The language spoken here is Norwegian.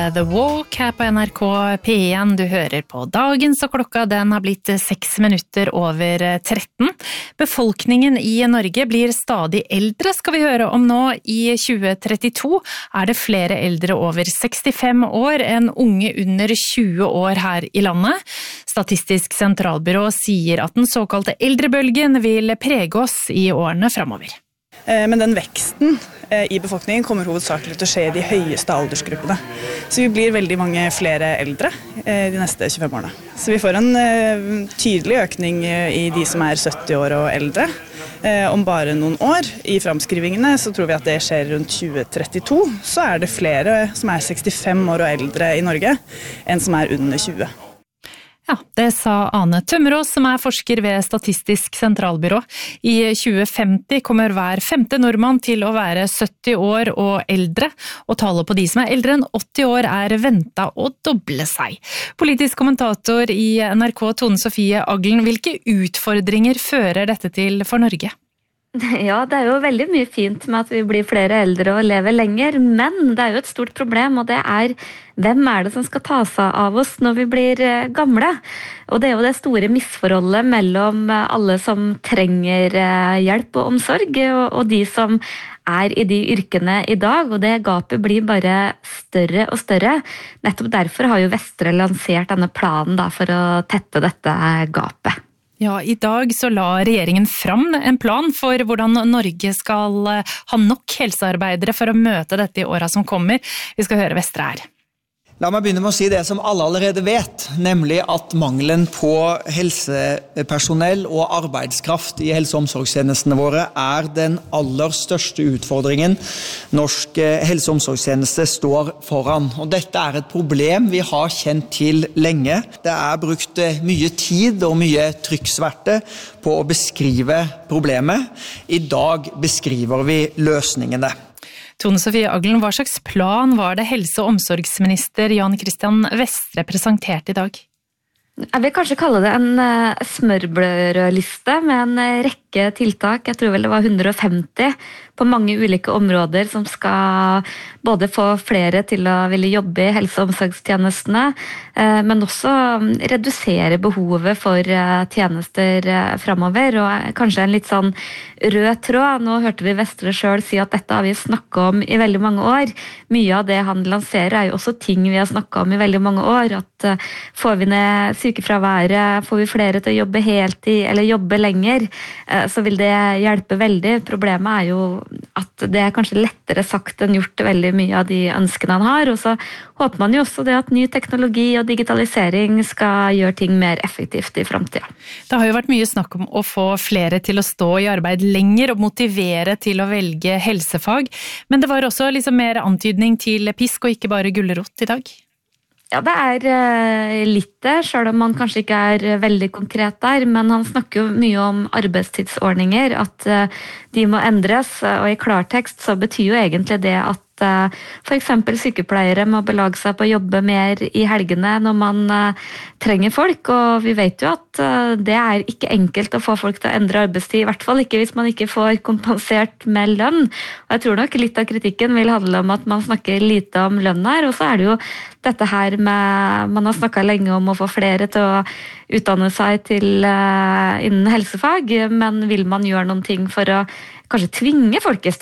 The Walk her på NRK P1, du hører på dagens, og klokka den har blitt 6 minutter over 13. Befolkningen i Norge blir stadig eldre, skal vi høre om nå. I 2032 det flere eldre over 65 år enn unge under 20 år her i landet. Statistisk sentralbyrå sier at den såkalte eldrebølgen vil prege oss i årene fremover. Men den veksten i befolkningen kommer hovedsakelig til å skje i de høyeste aldersgruppene. Så vi blir veldig mange flere eldre de neste 25 årene. Så vi får en tydelig økning i de som 70 år og eldre. Om bare noen år i framskrivingene så tror vi at det skjer rundt 2032. Så det flere som 65 år og eldre i Norge enn som under 20. Ja, det sa Ane Tømmerås, som forsker ved Statistisk sentralbyrå. I 2050 kommer hver 5. nordmann til å være 70 år og eldre, og tallet på de som eldre enn 80 år ventet å doble seg. Politisk kommentator i NRK, Tone Sofie Aglen, hvilke utfordringer fører dette til for Norge? Ja, det jo veldig mye fint med at vi blir flere eldre og lever lenger, men det jo et stort problem, og det hvem det som skal ta seg av oss når vi blir gamle? Og det jo det store misforholdet mellom alle som trenger hjelp og omsorg, og de som i de yrkene i dag, og det gapet blir bare større og større. Nettopp derfor har jo Vestre lansert denne planen for å tette dette gapet. Ja, i dag så la regjeringen fram en plan for hvordan Norge skal ha nok helsearbeidere for å møte dette i årene som kommer. Vi skal høre Vestre her. La meg begynne med å si det som alle allerede vet, nemlig at mangelen på helsepersonell og arbeidskraft i helse- og omsorgstjenestene våre den aller største utfordringen norsk helse- og omsorgstjeneste står foran. Og dette et problem vi har kjent til lenge. Det brukt mye tid og mye trykksverte på å beskrive problemet. I dag beskriver vi løsningene. Tone Sofie Aglen, hva slags plan var det helse- og omsorgsminister Jan Christian Vestre presenterte i dag? Jeg vil kanskje kalle det en smørbrødliste med en rekke tiltak. Jeg tror vel det var 150 på mange ulike områder som skal både få flere til å ville jobbe i helse- og omsorgstjenestene, men også redusere behovet for tjenester fremover, og kanskje en litt sånn rød tråd. Nå hørte vi Vestre selv si at dette har vi snakket om i veldig mange år. Mye av det han lanserer jo også ting vi har snakket om i veldig mange år, at får vi ned sykefraværet, får vi flere til å jobbe heltid eller jobbe lenger, så vil det hjelpe veldig. Problemet jo at det kanskje lettere sagt enn gjort veldig mye av de ønskene han har, og så håper man jo også det at ny teknologi og digitalisering skal gjøre ting mer effektivt i fremtiden. Det har jo vært mye snakk om å få flere til å stå i arbeid lenger og motivere til å velge helsefag, men det var også liksom mer antydning til pisk og ikke bare gulrot i dag. Ja, det litt det, selv om man kanskje ikke veldig konkret der, men han snakker jo mye om arbeidstidsordninger, at de må endres, og i klartekst så betyr jo egentlig det at for eksempel sykepleiere må belage seg på å jobbe mer i helgene når man trenger folk, og vi vet jo at det ikke enkelt å få folk til å endre arbeidstid, i hvert fall ikke hvis man ikke får kompensert med lønn. Og jeg tror nok litt av kritikken vil handle om at man snakker lite om lønn her, og så det jo dette her med, man har snakket lenge om å få flere til å utdanne seg til innen helsefag, men vil man gjøre noen ting for å kanskje tvinge folk i